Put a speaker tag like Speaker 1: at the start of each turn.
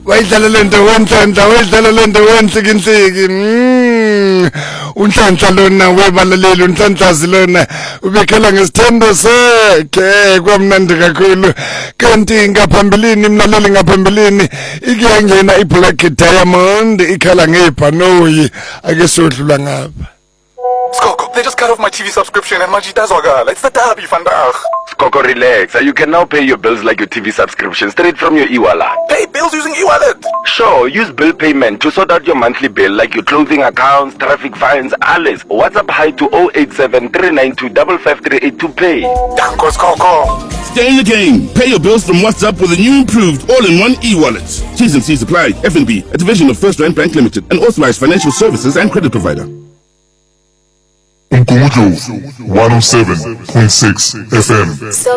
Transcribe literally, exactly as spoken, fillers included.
Speaker 1: wayidlala lento wenhlanhla wayidlala lento wenhlikihliki mm unhlanhla lona webalaleli unhlanhlazi lona ubekhala ngesithando sakhe kwamnandi kakhulu kanti ngaphambilini mlaleli ngaphambilini ikuyangena iBlack Diamond ikhala ngebhanoyi ake sodlula ngapha.
Speaker 2: Skoko, they just cut off my T V subscription and Majitazwaga. It's the derby vandag.
Speaker 3: Skoko, relax. You can now pay your bills like your T V subscription straight from your e-wallet.
Speaker 2: Pay bills using e-wallet?
Speaker 3: Sure, use bill payment to sort out your monthly bill like your clothing accounts, traffic fines, alles. WhatsApp hi to zero eight seven three nine two five five three eight to pay.
Speaker 2: Danko, Skoko.
Speaker 4: Stay in the game. Pay your bills from WhatsApp with a new improved all-in-one e-wallet. T's and C's apply. F N B, a division of First Rand Bank Limited, an authorized financial services and credit provider.
Speaker 5: Umgungundlovu one oh seven point six F M.